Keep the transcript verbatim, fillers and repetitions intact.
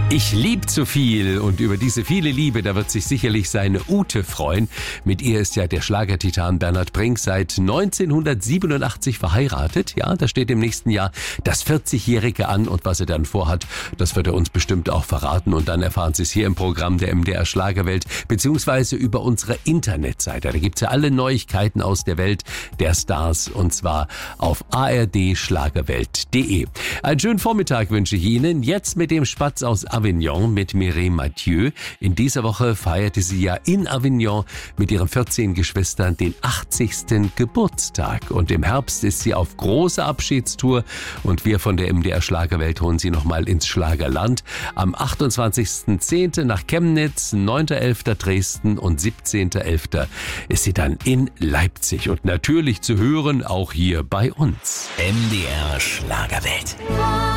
Ich lieb zu viel und über diese viele Liebe, da wird sich sicherlich seine Ute freuen. Mit ihr ist ja der Schlagertitan Bernhard Brink seit neunzehnhundertsiebenundachtzig verheiratet. Ja, da steht im nächsten Jahr das vierzigjährige an und was er dann vorhat, das wird er uns bestimmt auch verraten. Und dann erfahren Sie es hier im Programm der M D R Schlagerwelt beziehungsweise über unsere Internetseite. Da gibt's ja alle Neuigkeiten aus der Welt der Stars und zwar auf a r d schlagerwelt punkt d e. Einen schönen Vormittag wünsche ich Ihnen. Jetzt mit dem Spatz aus Avignon mit Mireille Mathieu. In dieser Woche feierte sie ja in Avignon mit ihren vierzehn Geschwistern den achtzigsten Geburtstag. Und im Herbst ist sie auf großer Abschiedstour und wir von der M D R Schlagerwelt holen sie nochmal ins Schlagerland. Am achtundzwanzigsten zehnten nach Chemnitz, neunten elften Dresden und siebzehnten elften ist sie dann in Leipzig. Und natürlich zu hören auch hier bei uns. M D R Schlagerwelt.